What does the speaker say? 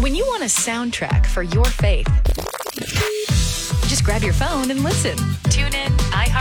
When you want a soundtrack for your faith, just grab your phone and listen. Tune in, iHeart